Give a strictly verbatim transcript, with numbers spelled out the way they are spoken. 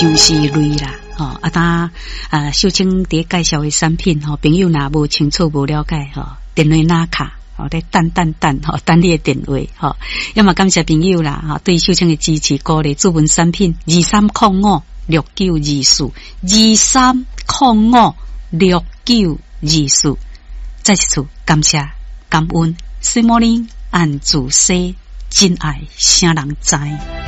上是累啦。吼、哦，啊，当啊，秀清伫介绍的产品，吼、哦，朋友若无清楚无了解，吼、哦，电话哪卡，吼、哦，咧等等等，吼、哦，等你的电话，吼、哦，要么感谢朋友啦，吼、哦，对秀清的支持，鼓励主文产品二三零五六九二四二三零五六九二四，再一次感谢感恩，西摩林按自西，真爱啥人知。